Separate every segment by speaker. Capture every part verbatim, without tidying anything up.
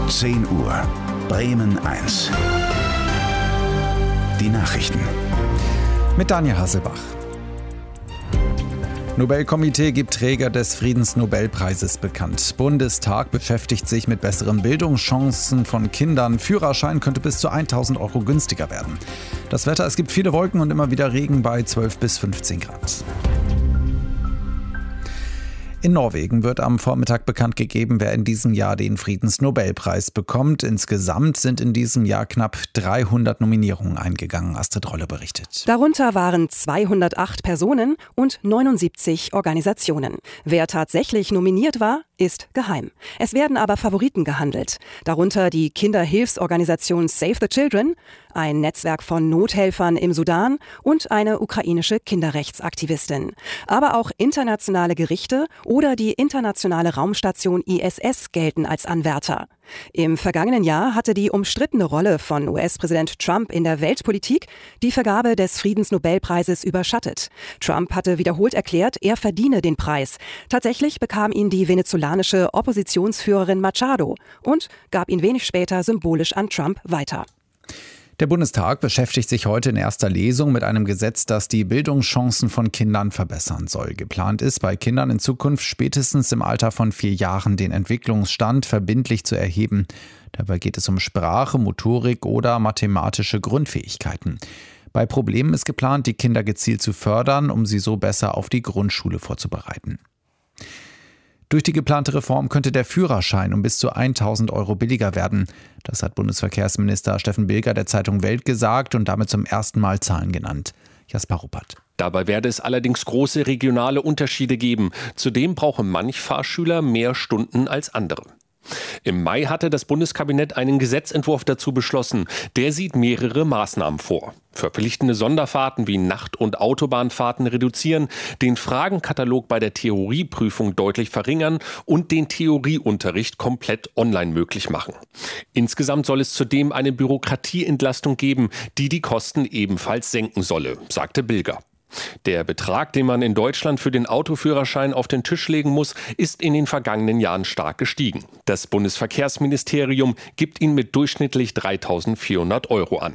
Speaker 1: zehn Uhr, Bremen eins. Die Nachrichten.
Speaker 2: Mit Daniel Hasselbach. Nobelkomitee gibt Träger des Friedensnobelpreises bekannt. Bundestag beschäftigt sich mit besseren Bildungschancen von Kindern. Führerschein könnte bis zu tausend Euro günstiger werden. Das Wetter, es gibt viele Wolken und immer wieder Regen bei zwölf bis fünfzehn Grad. In Norwegen wird am Vormittag bekannt gegeben, wer in diesem Jahr den Friedensnobelpreis bekommt. Insgesamt sind in diesem Jahr knapp dreihundert Nominierungen eingegangen. Astrid Rolle berichtet.
Speaker 3: Darunter waren zweihundertacht Personen und neunundsiebzig Organisationen. Wer tatsächlich nominiert war, ist geheim. Es werden aber Favoriten gehandelt. Darunter die Kinderhilfsorganisation Save the Children, ein Netzwerk von Nothelfern im Sudan und eine ukrainische Kinderrechtsaktivistin. Aber auch internationale Gerichte oder die internationale Raumstation I S S gelten als Anwärter. Im vergangenen Jahr hatte die umstrittene Rolle von U S-Präsident Trump in der Weltpolitik die Vergabe des Friedensnobelpreises überschattet. Trump hatte wiederholt erklärt, er verdiene den Preis. Tatsächlich bekam ihn die venezolanische Oppositionsführerin Machado und gab ihn wenig später symbolisch an Trump weiter.
Speaker 2: Der Bundestag beschäftigt sich heute in erster Lesung mit einem Gesetz, das die Bildungschancen von Kindern verbessern soll. Geplant ist, bei Kindern in Zukunft spätestens im Alter von vier Jahren den Entwicklungsstand verbindlich zu erheben. Dabei geht es um Sprache, Motorik oder mathematische Grundfähigkeiten. Bei Problemen ist geplant, die Kinder gezielt zu fördern, um sie so besser auf die Grundschule vorzubereiten. Durch die geplante Reform könnte der Führerschein um bis zu tausend Euro billiger werden. Das hat Bundesverkehrsminister Steffen Bilger der Zeitung Welt gesagt und damit zum ersten Mal Zahlen genannt. Jasper Ruppert.
Speaker 4: Dabei werde es allerdings große regionale Unterschiede geben. Zudem brauche manch Fahrschüler mehr Stunden als andere. Im Mai hatte das Bundeskabinett einen Gesetzentwurf dazu beschlossen. Der sieht mehrere Maßnahmen vor. Verpflichtende Sonderfahrten wie Nacht- und Autobahnfahrten reduzieren, den Fragenkatalog bei der Theorieprüfung deutlich verringern und den Theorieunterricht komplett online möglich machen. Insgesamt soll es zudem eine Bürokratieentlastung geben, die die Kosten ebenfalls senken solle, sagte Bilger. Der Betrag, den man in Deutschland für den Autoführerschein auf den Tisch legen muss, ist in den vergangenen Jahren stark gestiegen. Das Bundesverkehrsministerium gibt ihn mit durchschnittlich dreitausendvierhundert Euro an.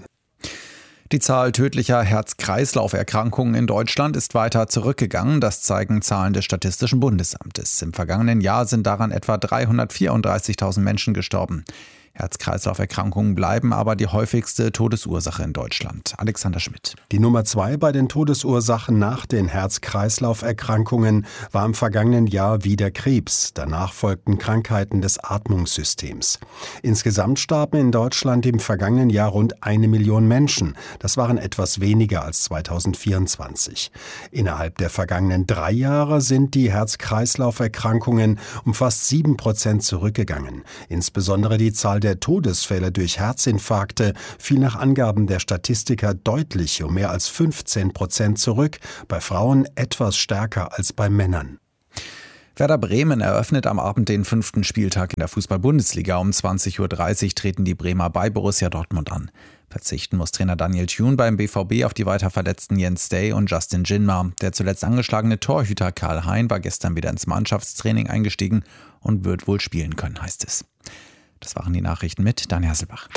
Speaker 2: Die Zahl tödlicher Herz-Kreislauf-Erkrankungen in Deutschland ist weiter zurückgegangen. Das zeigen Zahlen des Statistischen Bundesamtes. Im vergangenen Jahr sind daran etwa dreihundertvierunddreißigtausend Menschen gestorben. Herz-Kreislauf-Erkrankungen bleiben aber die häufigste Todesursache in Deutschland. Alexander Schmidt.
Speaker 5: Die Nummer zwei bei den Todesursachen nach den Herz-Kreislauf-Erkrankungen war im vergangenen Jahr wieder Krebs. Danach folgten Krankheiten des Atmungssystems. Insgesamt starben in Deutschland im vergangenen Jahr rund eine Million Menschen. Das waren etwas weniger als zweitausendvierundzwanzig. Innerhalb der vergangenen drei Jahre sind die Herz-Kreislauf-Erkrankungen um fast sieben Prozent zurückgegangen. Insbesondere die Zahl der Todesfälle durch Herzinfarkte fiel nach Angaben der Statistiker deutlich um mehr als fünfzehn Prozent zurück, bei Frauen etwas stärker als bei Männern.
Speaker 2: Werder Bremen eröffnet am Abend den fünften Spieltag in der Fußball-Bundesliga. Um zwanzig Uhr dreißig treten die Bremer bei Borussia Dortmund an. Verzichten muss Trainer Daniel Thune beim B V B auf die weiter verletzten Jens Day und Justin Jinma. Der zuletzt angeschlagene Torhüter Karl Hein war gestern wieder ins Mannschaftstraining eingestiegen und wird wohl spielen können, heißt es. Das waren die Nachrichten mit Daniel Hasselbach.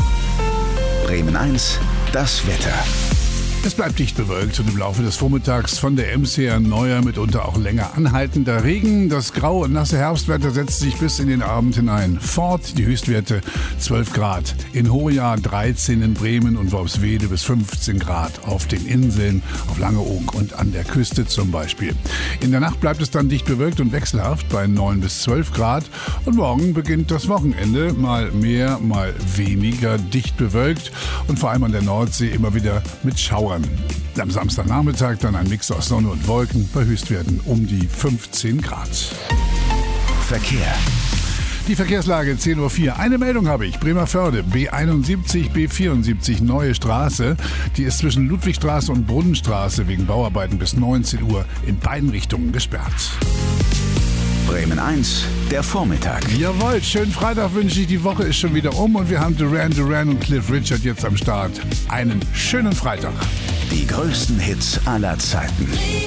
Speaker 1: Bremen eins, das Wetter.
Speaker 6: Es bleibt dicht bewölkt und im Laufe des Vormittags von der Ems her neuer, mitunter auch länger anhaltender Regen. Das graue und nasse Herbstwetter setzt sich bis in den Abend hinein fort. Die Höchstwerte zwölf Grad. In Hoya dreizehn in Bremen und Worpswede bis fünfzehn Grad auf den Inseln, auf Langeoog und an der Küste zum Beispiel. In der Nacht bleibt es dann dicht bewölkt und wechselhaft bei neun bis zwölf Grad. Und morgen beginnt das Wochenende mal mehr, mal weniger dicht bewölkt und vor allem an der Nordsee immer wieder mit Schauern. Am Samstagnachmittag dann ein Mix aus Sonne und Wolken bei Höchstwerten um die fünfzehn Grad.
Speaker 1: Verkehr.
Speaker 6: Die Verkehrslage zehn Uhr vier. Eine Meldung habe ich. Bremerförde, B einundsiebzig, B vierundsiebzig, neue Straße. Die ist zwischen Ludwigstraße und Brunnenstraße wegen Bauarbeiten bis neunzehn Uhr in beiden Richtungen gesperrt.
Speaker 1: Bremen eins, der Vormittag.
Speaker 6: Jawohl, schönen Freitag wünsche ich. Die Woche ist schon wieder um und wir haben Duran Duran und Cliff Richard jetzt am Start. Einen schönen Freitag.
Speaker 1: Die größten Hits aller Zeiten.